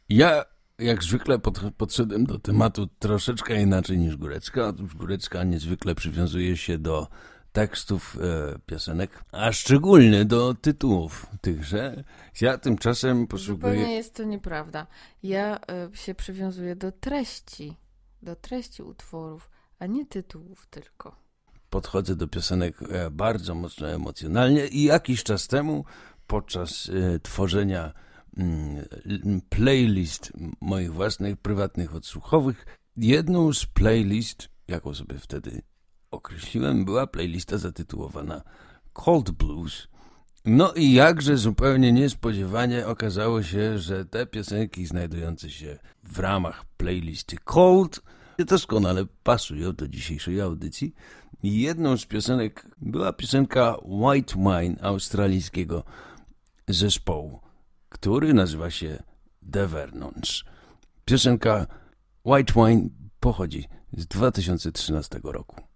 Ja jak zwykle podszedłem do tematu troszeczkę inaczej niż Górecka. Otóż Górecka niezwykle przywiązuje się do tekstów piosenek, a szczególnie do tytułów tychże. Ja tymczasem poszukuję... Zupełnie jest to nieprawda. Ja się przywiązuję do treści utworów, a nie tytułów tylko. Podchodzę do piosenek bardzo mocno emocjonalnie i jakiś czas temu podczas tworzenia playlist moich własnych, prywatnych, odsłuchowych, jedną z playlist, jaką sobie wtedy określiłem, była playlista zatytułowana Cold Blues. No i jakże zupełnie niespodziewanie okazało się, że te piosenki znajdujące się w ramach playlisty Cold doskonale pasują do dzisiejszej audycji. I jedną z piosenek była piosenka White Wine australijskiego zespołu, który nazywa się The Vernons. Piosenka White Wine pochodzi z 2013 roku.